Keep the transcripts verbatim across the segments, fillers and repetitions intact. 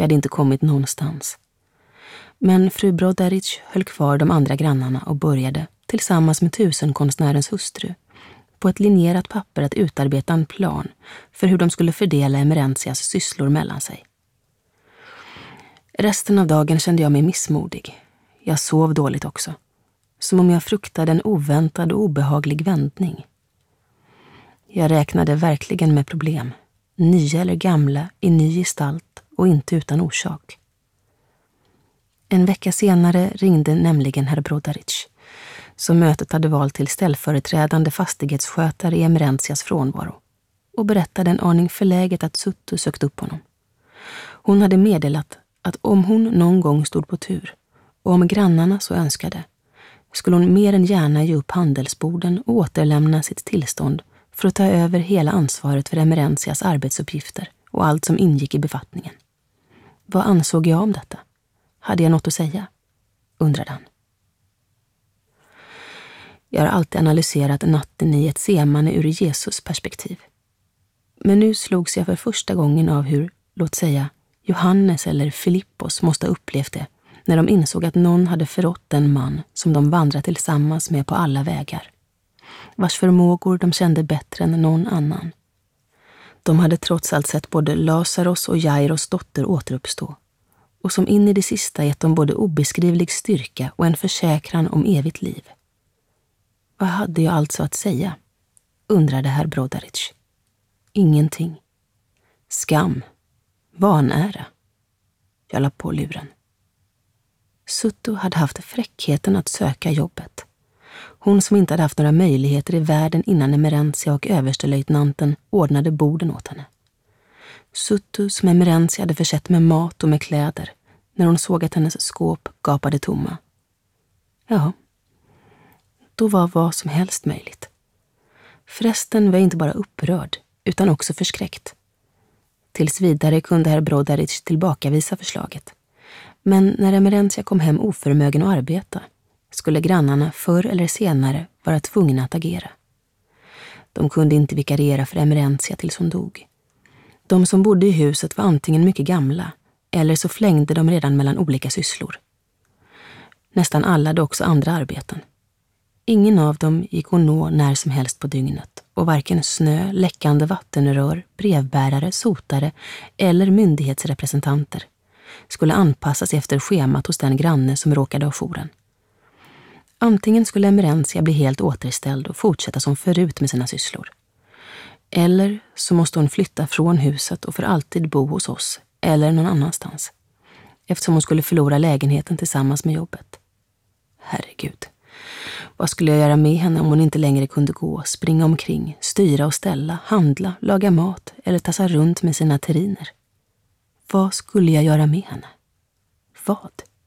Vi hade inte kommit någonstans. Men fru Brodaric höll kvar de andra grannarna och började, tillsammans med tusenkonstnärens hustru, på ett linjerat papper att utarbeta en plan för hur de skulle fördela Emerentias sysslor mellan sig. Resten av dagen kände jag mig missmodig. Jag sov dåligt också, som om jag fruktade en oväntad och obehaglig vändning. Jag räknade verkligen med problem, nya eller gamla, i ny gestalt och inte utan orsak. En vecka senare ringde nämligen herr Brodaric, som mötet hade valt till ställföreträdande fastighetsskötare i Emerentias frånvaro, och berättade en aning förläget att Suttu sökt upp honom. Hon hade meddelat att om hon någon gång stod på tur, och om grannarna så önskade, skulle hon mer än gärna ge upp handelsborden och återlämna sitt tillstånd för att ta över hela ansvaret för Emerentias arbetsuppgifter och allt som ingick i befattningen. Vad ansåg jag om detta? Hade jag något att säga? Undrade han. Jag har alltid analyserat natten i ett semane ur Jesus perspektiv. Men nu slogs jag för första gången av hur, låt säga, Johannes eller Filippos måste ha upplevt det när de insåg att någon hade förrått den man som de vandrat tillsammans med på alla vägar, vars förmågor de kände bättre än någon annan. De hade trots allt sett både Lazarus och Jairos dotter återuppstå, och som in i det sista gett dem både obeskrivlig styrka och en försäkran om evigt liv. Vad hade jag alltså att säga? Undrade herr Brodaric. Ingenting. Skam. Vanära. Jag la på luren. Suttu hade haft fräckheten att söka jobbet. Hon som inte hade haft några möjligheter i världen innan Emerentia och överstelöjtnanten ordnade borden åt henne. Suttu som Emerentia hade försett med mat och med kläder när hon såg att hennes skåp gapade tomma. Ja, då var vad som helst möjligt. Förresten var jag inte bara upprörd utan också förskräckt. Tills vidare kunde herr Brodaric tillbakavisa förslaget. Men när Emerentia kom hem oförmögen att arbeta skulle grannarna förr eller senare vara tvungna att agera. De kunde inte vikariera för Emerentia tills hon dog. De som bodde i huset var antingen mycket gamla eller så flängde de redan mellan olika sysslor. Nästan alla hade också andra arbeten. Ingen av dem gick att nå när som helst på dygnet och varken snö, läckande vattenrör, brevbärare, sotare eller myndighetsrepresentanter skulle anpassas efter schemat hos den granne som råkade ha jouren. Antingen skulle Emerentia bli helt återställd och fortsätta som förut med sina sysslor. Eller så måste hon flytta från huset och för alltid bo hos oss eller någon annanstans, eftersom hon skulle förlora lägenheten tillsammans med jobbet. Herregud, vad skulle jag göra med henne om hon inte längre kunde gå, springa omkring, styra och ställa, handla, laga mat eller tassa runt med sina terriner? Vad skulle jag göra med henne? Vad?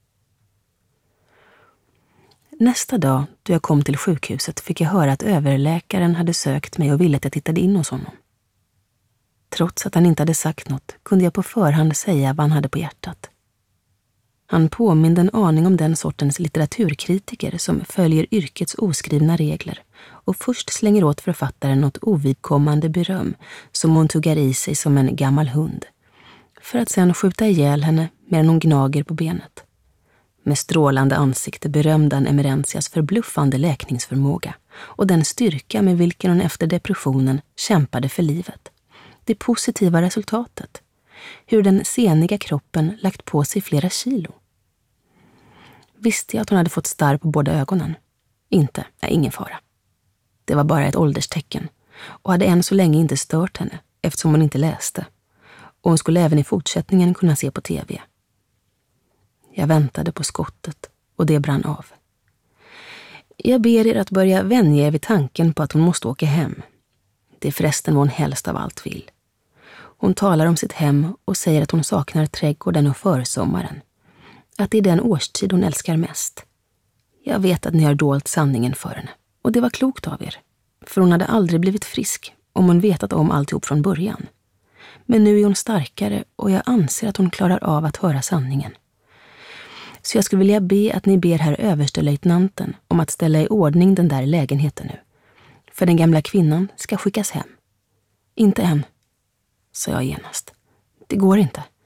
Nästa dag då jag kom till sjukhuset fick jag höra att överläkaren hade sökt mig och ville att jag tittade in hos honom. Trots att han inte hade sagt något kunde jag på förhand säga vad han hade på hjärtat. Han påminde en aning om den sortens litteraturkritiker som följer yrkets oskrivna regler och först slänger åt författaren något ovidkommande beröm som hon tuggar i sig som en gammal hund, för att sedan skjuta ihjäl henne medan hon gnager på benet. Med strålande ansikte berömde han Emerentias förbluffande läkningsförmåga och den styrka med vilken hon efter depressionen kämpade för livet. Det positiva resultatet. Hur den seniga kroppen lagt på sig flera kilo. Visste jag att hon hade fått starr på båda ögonen? Inte, nej, ingen fara. Det var bara ett ålderstecken och hade än så länge inte stört henne eftersom hon inte läste. Och hon skulle även i fortsättningen kunna se på tv. Jag väntade på skottet och det brann av. Jag ber er att börja vänja er vid tanken på att hon måste åka hem. Det är förresten vad hon helst av allt vill. Hon talar om sitt hem och säger att hon saknar trädgården och försommaren. Att det är den årstid hon älskar mest. Jag vet att ni har dolt sanningen för henne. Och det var klokt av er. För hon hade aldrig blivit frisk om hon vetat om alltihop från början. Men nu är hon starkare och jag anser att hon klarar av att höra sanningen. Så jag skulle vilja be att ni ber herr överstelöjtnanten om att ställa i ordning den där lägenheten nu. För den gamla kvinnan ska skickas hem. Inte än, sa jag genast. Det går inte.